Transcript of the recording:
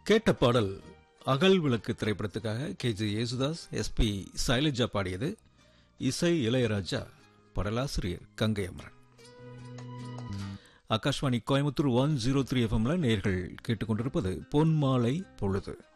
கேட்ட பாடல் அகல் விளக்கு திரைப்படத்துக்காக கே.ஜே. யேசுதாஸ், எஸ்.பி. சைலஜா பாடியது. இசை இளையராஜா, பாடலாசிரியர் கங்கை அமரன். ஆகாஷ்வாணி கோயம்புத்தூர் 103 FM நேயர்கள் கேட்டுக்கொண்டிருப்பது பொன்மாலை பொழுது.